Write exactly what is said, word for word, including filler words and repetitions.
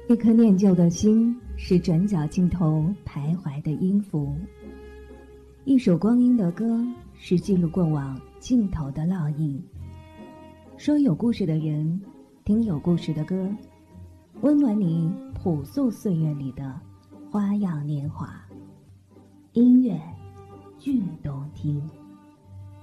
一颗念旧的心，是转角尽头徘徊的音符；一首光阴的歌，是记录过往尽头的烙印。说有故事的人，听有故事的歌，温暖你朴素岁月里的花样年华。音乐剧动听。